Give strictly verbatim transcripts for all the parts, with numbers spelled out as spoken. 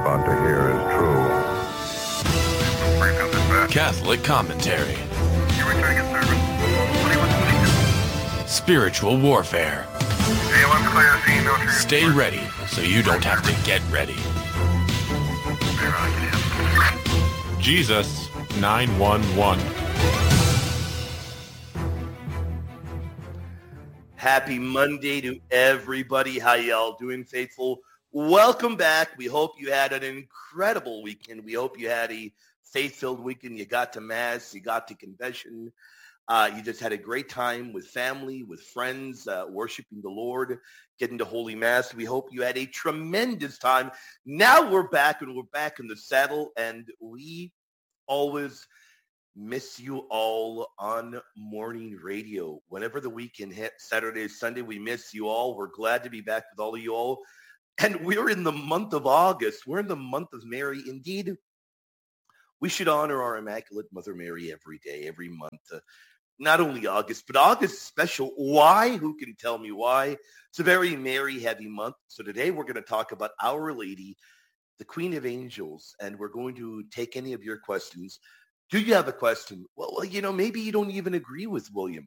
about to hear is true. Catholic commentary. You returning a service. twenty-one twenty-two. Spiritual warfare. A one clear, C, no trigger. Stay ready so you don't have to get ready. Jesus nine one one. Happy Monday to everybody. How y'all doing, faithful? Welcome back. We hope you had an incredible weekend. We hope you had a faith-filled weekend. You got to Mass. You got to confession. Uh, you just had a great time with family, with friends, uh, worshiping the Lord, getting to Holy Mass. We hope you had a tremendous time. Now we're back, and we're back in the saddle, and we always miss you all on morning radio. Whenever the weekend hits, Saturday, Sunday, we miss you all. We're glad to be back with all of you all. And we're in the month of August. We're in the month of Mary. Indeed, we should honor our Immaculate Mother Mary every day, every month. Uh, not only August, but August is special. Why? Who can tell me why? It's a very Mary-heavy month. So today we're going to talk about Our Lady, the Queen of Angels, and we're going to take any of your questions. Do you have a question? Well, well, you know, maybe you don't even agree with William.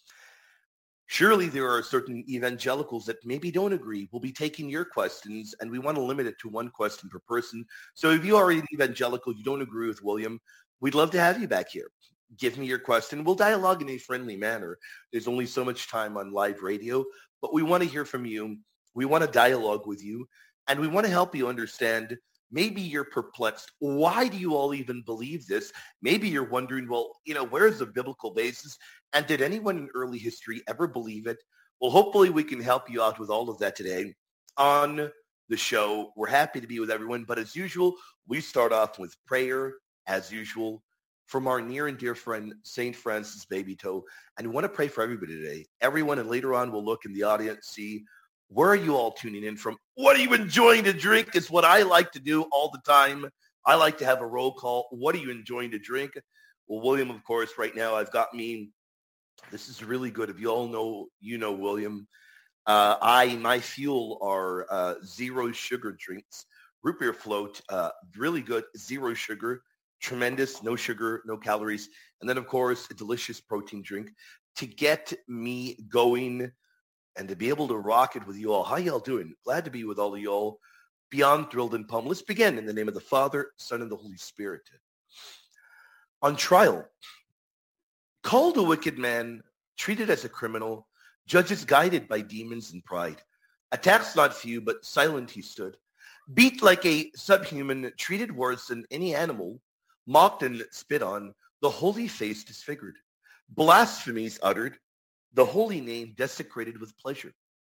Surely there are certain evangelicals that maybe don't agree. We'll be taking your questions, and we want to limit it to one question per person. So if you are an evangelical, you don't agree with William, we'd love to have you back here. Give me your question. We'll dialogue in a friendly manner. There's only so much time on live radio, but we want to hear from you. We want to dialogue with you, and we want to help you understand. Maybe you're perplexed. Why do you all even believe this? Maybe you're wondering, well, you know, where's the biblical basis? And did anyone in early history ever believe it? Well, hopefully we can help you out with all of that today on the show. We're happy to be with everyone. But as usual, we start off with prayer, as usual, from our near and dear friend, Saint Francis Baby Toe. And we want to pray for everybody today. Everyone, and later on, we'll look in the audience, see where are you all tuning in from? What are you enjoying to drink? It's what I like to do all the time. I like to have a roll call. What are you enjoying to drink? Well, William, of course, right now I've got me. This is really good. If you all know, you know, William. Uh, I, my fuel are uh, zero sugar drinks. Root beer float, uh, really good. Zero sugar, tremendous. No sugar, no calories. And then, of course, a delicious protein drink to get me going and to be able to rock it with you all. How y'all doing? Glad to be with all of y'all. Beyond thrilled and pumped. Let's begin in the name of the Father, Son, and the Holy Spirit. On trial, called a wicked man, treated as a criminal, judges guided by demons and pride. Attacks not few, but silent he stood. Beat like a subhuman, treated worse than any animal, mocked and spit on, the holy face disfigured. Blasphemies uttered, the holy name desecrated with pleasure.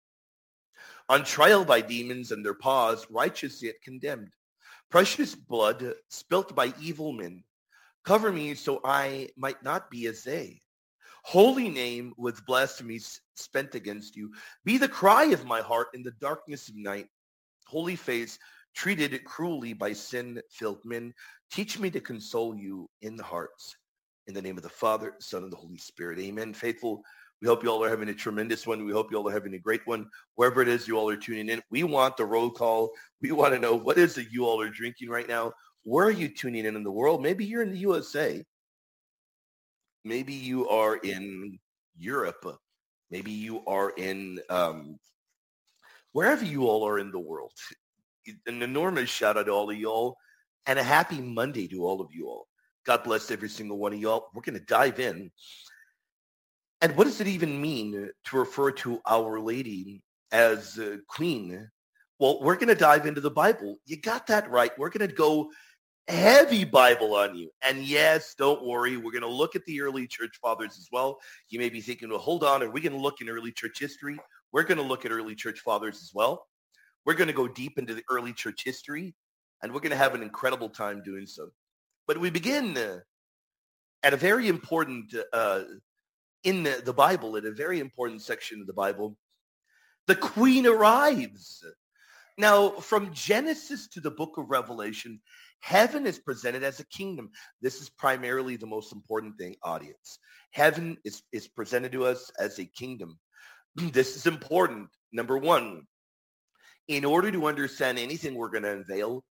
On trial by demons and their paws, righteous yet condemned. Precious blood spilt by evil men. Cover me so I might not be as they. Holy name with blasphemies spent against you. Be the cry of my heart in the darkness of night. Holy face treated cruelly by sin-filled men. Teach me to console you in the hearts. In the name of the Father, Son, and the Holy Spirit. Amen. Faithful, we hope you all are having a tremendous one. We hope you all are having a great one. Wherever it is you all are tuning in, we want the roll call. We want to know what is it you all are drinking right now. Where are you tuning in in the world? Maybe you're in the U S A. Maybe you are in Europe. Maybe you are in um, wherever you all are in the world. An enormous shout out to all of you all and a happy Monday to all of you all. God bless every single one of y'all. We're going to dive in. And what does it even mean to refer to Our Lady as uh, Queen? Well, we're going to dive into the Bible. You got that right. We're going to go heavy Bible on you. And yes, don't worry. We're going to look at the early church fathers as well. You may be thinking, well, hold on. Are we going to look in early church history? We're going to look at early church fathers as well. We're going to go deep into the early church history, and we're going to have an incredible time doing so. But we begin uh, at a very important uh in the, the Bible, in a very important section of the Bible. The Queen arrives. Now, from Genesis to the book of Revelation, heaven is presented as a kingdom. This is primarily the most important thing, audience. Heaven is, is presented to us as a kingdom. This is important. Number one, in order to understand anything we're going to unveil,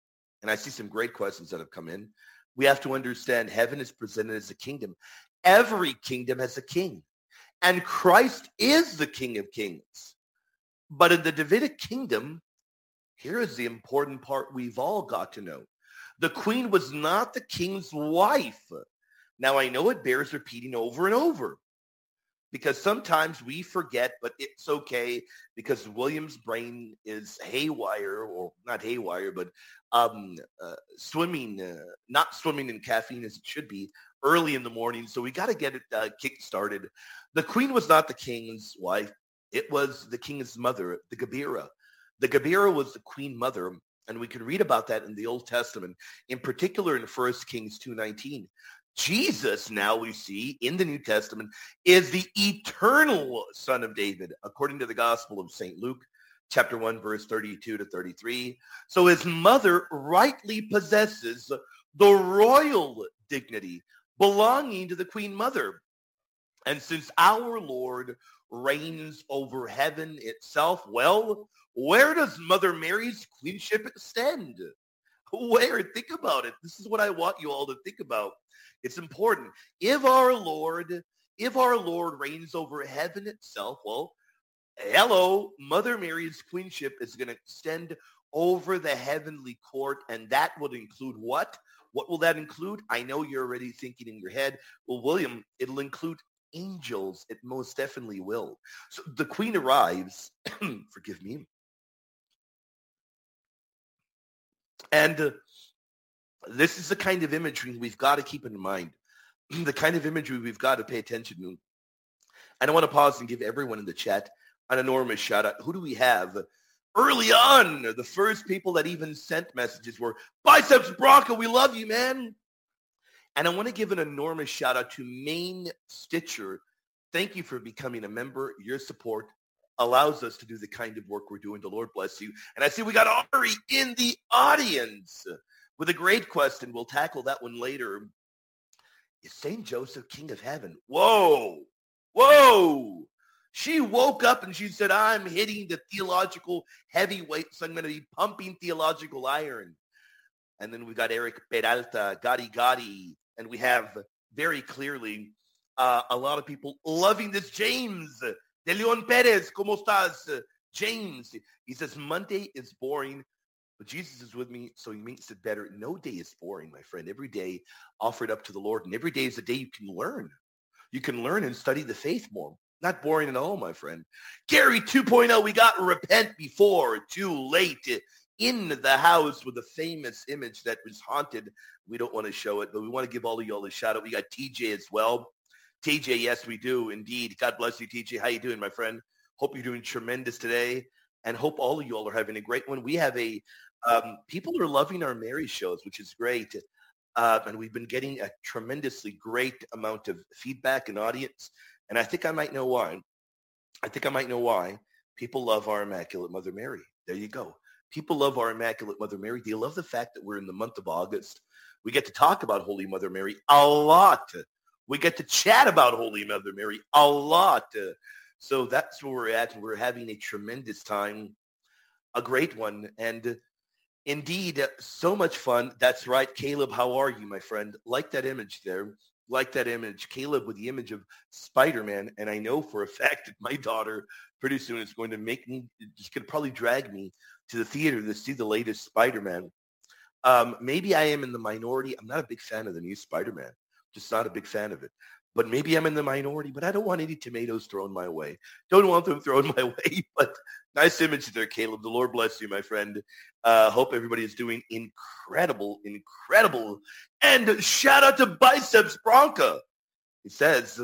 and I see some great questions that have come in. We have to understand heaven is presented as a kingdom. Every kingdom has a king, and Christ is the King of Kings. But in the Davidic kingdom, here is the important part we've all got to know. The queen was not the king's wife. Now, I know it bears repeating over and over because sometimes we forget, but it's okay because William's brain is haywire, or not haywire, but um, uh, swimming, uh, not swimming in caffeine as it should be early in the morning. So we got to get it uh, kick-started. The queen was not the king's wife. It was the king's mother, the Gabira. The Gabira was the queen mother, and we can read about that in the Old Testament, in particular in First Kings two nineteen. Jesus, now we see in the New Testament, is the eternal son of David, according to the Gospel of Saint Luke, chapter one, verse thirty-two to thirty-three. So his mother rightly possesses the royal dignity belonging to the queen mother. And since our Lord reigns over heaven itself, well, where does Mother Mary's queenship extend? Where? Think about it. This is what I want you all to think about. It's important. If our Lord, if our Lord reigns over heaven itself, well, hello, Mother Mary's queenship is going to extend over the heavenly court, and that would include what? What will that include? I know you're already thinking in your head. Well, William, it'll include angels. It most definitely will. So the queen arrives, forgive me, and uh, this is the kind of imagery we've got to keep in mind, the kind of imagery we've got to pay attention to. And I want to pause and give everyone in the chat an enormous shout out. Who do we have? Early on, the first people that even sent messages were Biceps Bronco. We love you, man. And I want to give an enormous shout out to Maine Stitcher. Thank you for becoming a member. Your support allows us to do the kind of work we're doing. The Lord bless you. And I see we got Ari in the audience with a great question. We'll tackle that one later. Is Saint Joseph King of Heaven? Whoa, whoa. She woke up and she said, I'm hitting the theological heavyweights. I'm going to be pumping theological iron. And then we got Eric Peralta, Gotti Gotti. And we have very clearly uh, a lot of people loving this. James De Leon Perez, ¿cómo estás? James, he says, Monday is boring, but Jesus is with me, so he makes it better. No day is boring, my friend. Every day offered up to the Lord, and every day is a day you can learn. You can learn and study the faith more. Not boring at all, my friend. Gary two point oh, we got repent before too late. In the house with the famous image that was haunted. We don't want to show it, but we want to give all of y'all a shout out. We got T J as well. T J, yes, we do indeed. God bless you, T J. How you doing, my friend? Hope you're doing tremendous today, and hope all of y'all are having a great one. We have a, um, people are loving our Mary shows, which is great. Uh, and we've been getting a tremendously great amount of feedback and audience. And I think I might know why. I think I might know why. People love our Immaculate Mother Mary. There you go. People love our Immaculate Mother Mary. They love the fact that we're in the month of August. We get to talk about Holy Mother Mary a lot. We get to chat about Holy Mother Mary a lot. So that's where we're at. We're having a tremendous time, a great one. And indeed, so much fun. That's right. Caleb, how are you, my friend? Like that image there. Like that image. Caleb with the image of Spider-Man. And I know for a fact that my daughter pretty soon is going to make me, she's going to probably drag me to the theater to see the latest Spider-Man. Um, maybe I am in the minority. I'm not a big fan of the new Spider-Man. Just not a big fan of it. But maybe I'm in the minority, but I don't want any tomatoes thrown my way. Don't want them thrown my way. But nice image there, Caleb. The Lord bless you, my friend. Uh, hope everybody is doing incredible, incredible. And shout out to Biceps Bronca. He says,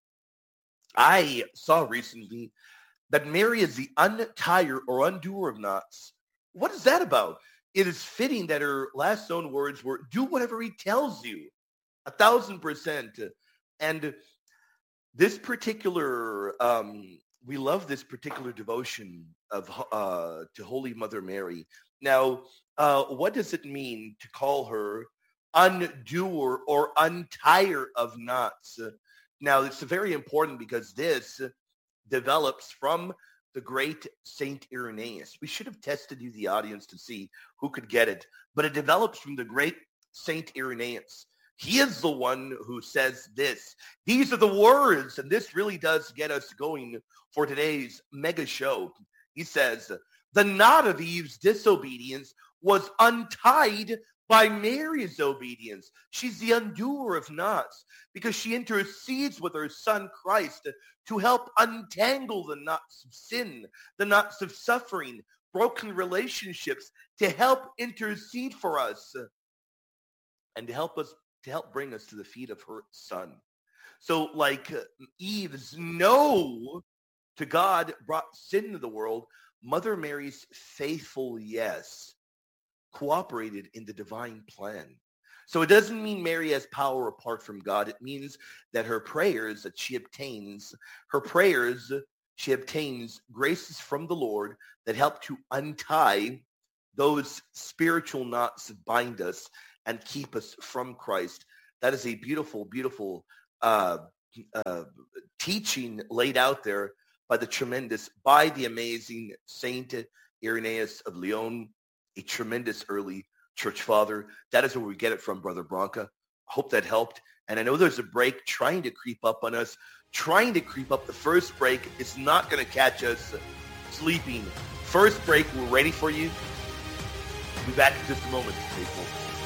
I saw recently that Mary is the untier or undoer of knots. What is that about? It is fitting that her last known words were, do whatever he tells you. A thousand percent. And this particular, um, we love this particular devotion of uh, to Holy Mother Mary. Now, uh, what does it mean to call her undoer or untire of knots? Now, it's very important because this develops from the great Saint Irenaeus. We should have tested you, the audience, to see who could get it. But it develops from the great Saint Irenaeus. He is the one who says this. These are the words, and this really does get us going for today's mega show. He says, the knot of Eve's disobedience was untied by Mary's obedience. She's the undoer of knots because she intercedes with her son Christ to help untangle the knots of sin, the knots of suffering, broken relationships, to help intercede for us and to help us, to help bring us to the feet of her son. So like uh, Eve's no to God brought sin into the world, Mother Mary's faithful yes cooperated in the divine plan. So it doesn't mean Mary has power apart from God. It means that her prayers that she obtains, her prayers, she obtains graces from the Lord that help to untie those spiritual knots that bind us and keep us from Christ. That is a beautiful, beautiful uh, uh, teaching laid out there by the tremendous, by the amazing Saint Irenaeus of Lyon, a tremendous early church father. That is where we get it from, Brother Branca. I hope that helped. And I know there's a break trying to creep up on us, trying to creep up. The first break is not going to catch us sleeping. First break, we're ready for you. We'll be back in just a moment, faithful.